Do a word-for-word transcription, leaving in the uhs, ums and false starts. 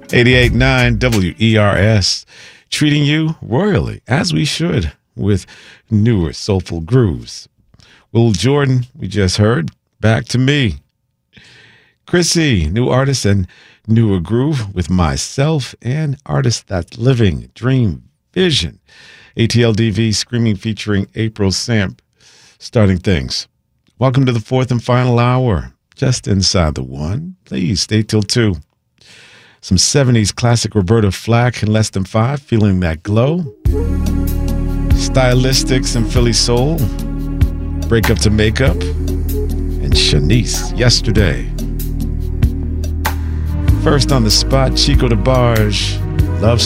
eighty-eight point nine W E R S, treating you royally, as we should, with newer soulful grooves. Will Jordan, we just heard, Back to Me. Chrissy, new artist and newer groove with Myself, and Artist That's Living, Dream Vision. A T L D V Screaming featuring April Samp, starting things. Welcome to the fourth and final hour, just inside the one. Please stay till two. Some seventies classic Roberta Flack in less than five, feeling that glow. Stylistics and Philly Soul, Breakup to Makeup, and Shanice, Yesterday. First on the spot, Chico DeBarge, Love